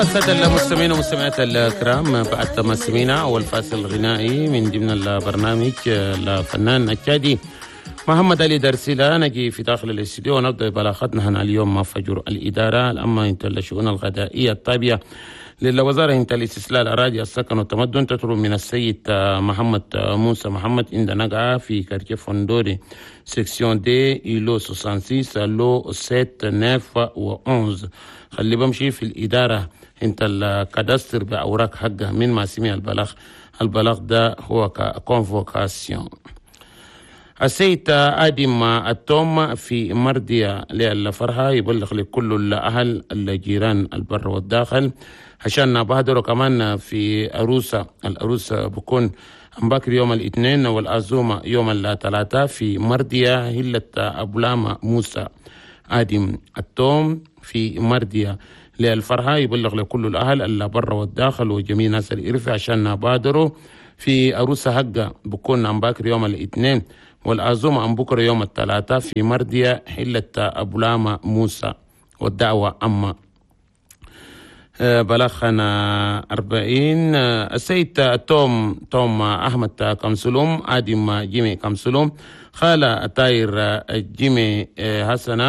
السادة المستمعين ومستمعات الكرام، بعد تمسمينا أول فاصل غنائي من ضمن البرنامج الفنان التشادي محمد علي درسيلا نجي في داخل الاستديو ونبدأ بلاغتنا هنا اليوم مع فجر الإدارة الأمة انت الشؤون الغذائية الطابية للوزارة انت الاستسلال الأراضي السكن والتمدن تطلب من السيد محمد موسى محمد عند نقعة في كارتيه فندوري سيكسيون دي إيلو 66 لو 7 9 و 11. خلي بمشي في الإدارة انت الكادستر بأوراق حقه من ما سمع البلاغ ده هو كونفوكاسيون. السيد آدم التوم في مردية للفرحة يبلغ لكل الأهل الجيران البر والداخل عشان بهدروا كمان في الأروسة بكون بكر يوم الاثنين والعزومة يوم الثلاثاء في مردية هلة أبلام موسى. آدم التوم في مردية للفرحة يبلغ لكل الأهل البر والداخل وجميع ناس الإرث عشان بهدروا في أروسة حقة بكون بكر يوم الاثنين والعزومة عن بكرة يوم الثلاثاء في مردية حلة أبلام موسى. والدعوة أما بلغنا 40 السيد توم أحمد كمسلوم آدم جيمي كمسلوم خالة طاير جيمي حسنة